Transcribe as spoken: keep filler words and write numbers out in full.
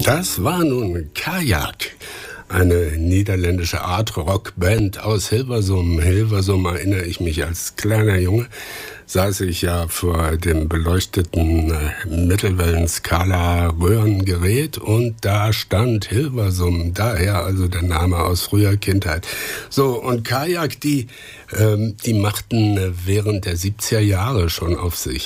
Das war nun Kajak, eine niederländische Art-Rock-Band aus Hilversum. Hilversum erinnere ich mich, als kleiner Junge saß ich ja vor dem beleuchteten Mittelwellen-Skala-Röhrengerät und da stand Hilversum, daher also der Name aus früher Kindheit. So, und Kajak, die, ähm, die machten während der siebziger Jahre schon auf sich